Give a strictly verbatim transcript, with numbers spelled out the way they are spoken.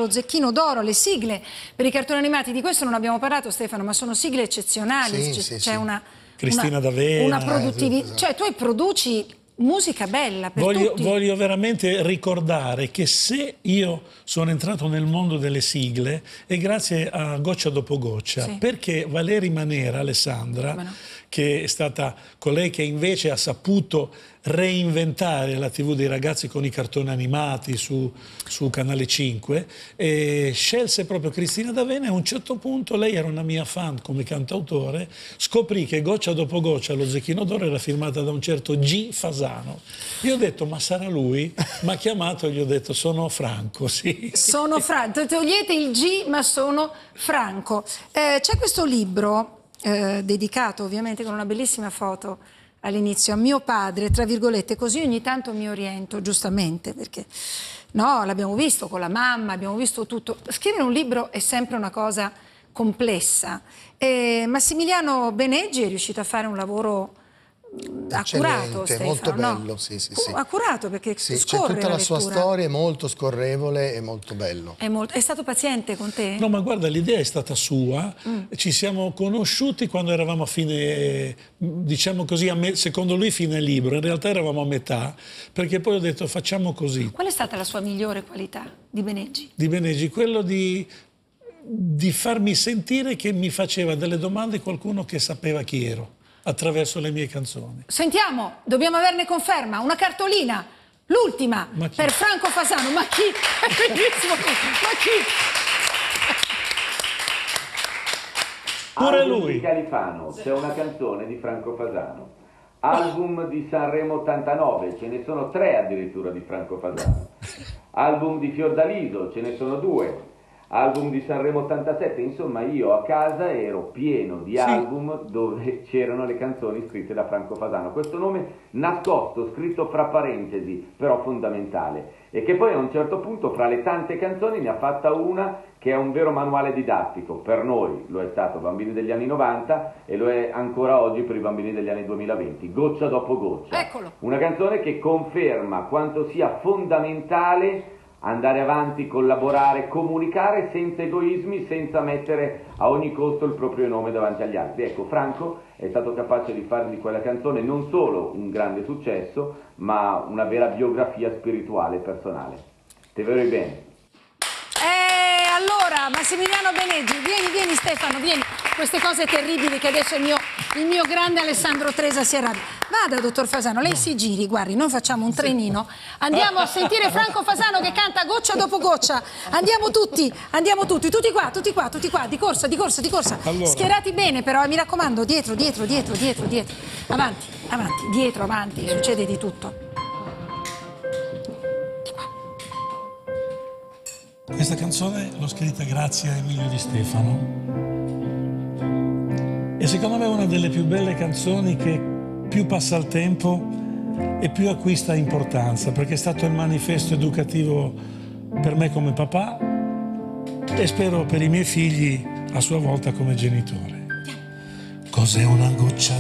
lo Zecchino d'Oro, le sigle per i cartoni animati. Di questo non abbiamo parlato, Stefano, ma sono sigle eccezionali. Sì, c'è sì, c'è sì. una, Cristina una, D'Avena. una produttività, esatto. cioè tu produci musica bella per Voglio, tutti. voglio veramente ricordare che se io sono entrato nel mondo delle sigle è grazie a Goccia dopo Goccia, Sì. perché Valeri Manera, Alessandra, No. che è stata colei che invece ha saputo reinventare la tivù dei ragazzi con i cartoni animati su, su Canale cinque, e scelse proprio Cristina D'Avena, e a un certo punto lei era una mia fan come cantautore, scoprì che Goccia dopo Goccia, lo Zecchino d'Oro, era firmata da un certo G. Fasano. Io ho detto, ma sarà lui? Mi ha chiamato e gli ho detto, sono Franco, sì. Sono Franco, togliete il G, ma sono Franco. Eh, c'è questo libro eh, dedicato ovviamente con una bellissima foto all'inizio a mio padre, tra virgolette, così ogni tanto mi oriento, giustamente, perché no, l'abbiamo visto con la mamma, abbiamo visto tutto. Scrivere un libro è sempre una cosa complessa. E Massimiliano Beneggi è riuscito a fare un lavoro accurato, Stefano, molto bello, no? sì, sì, sì. Accurato, perché sì, scorre c'è tutta la la sua lettura. storia, è molto scorrevole e molto bello. È, molto, è stato paziente con te? No, ma guarda, l'idea è stata sua, Mm. ci siamo conosciuti quando eravamo a fine, diciamo così, a me, secondo lui fine libro, in realtà eravamo a metà, perché poi ho detto facciamo così. Qual è stata la sua migliore qualità di Beneggi? Di Beneggi, quello di, di farmi sentire che mi faceva delle domande qualcuno che sapeva chi ero, attraverso le mie canzoni. Sentiamo, dobbiamo averne conferma, una cartolina, l'ultima, per Franco Fasano. Ma chi? È bellissimo, ma chi? Pure Album lui. di Califano, c'è una canzone di Franco Fasano. Album di Sanremo ottantanove, ce ne sono tre addirittura di Franco Fasano. Album di Fiordaliso, ce ne sono due. Album di Sanremo ottantasette, insomma io a casa ero pieno di Sì. album dove c'erano le canzoni scritte da Franco Fasano. Questo nome nascosto, scritto fra parentesi, però fondamentale, e che poi a un certo punto fra le tante canzoni ne ha fatta una che è un vero manuale didattico. Per noi lo è stato Bambini degli anni novanta e lo è ancora oggi per i bambini degli anni duemilaventi, Goccia dopo Goccia. Eccolo. Una canzone che conferma quanto sia fondamentale andare avanti, collaborare, comunicare senza egoismi, senza mettere a ogni costo il proprio nome davanti agli altri. Ecco, Franco è stato capace di fare di quella canzone non solo un grande successo, ma una vera biografia spirituale e personale. Te vero bene. Eh, allora, Massimiliano Beneggi, vieni, vieni Stefano, vieni. Queste cose terribili che adesso il mio, il mio grande Alessandro Tresa si arrabbia. Vada, dottor Fasano, lei si giri, guardi, noi facciamo un trenino, andiamo a sentire Franco Fasano che canta Goccia dopo Goccia. Andiamo tutti, andiamo tutti, tutti qua, tutti qua, tutti qua, di corsa, di corsa, di corsa. Allora. Schierati bene però, eh, mi raccomando, dietro, dietro, dietro, dietro, dietro. Avanti, avanti, dietro, avanti, succede di tutto. Di qua. Questa canzone l'ho scritta grazie a Emilio Di Stefano e secondo me è una delle più belle canzoni che più passa il tempo e più acquista importanza, perché è stato il manifesto educativo per me come papà e spero per i miei figli a sua volta come genitore. Cos'è una goccia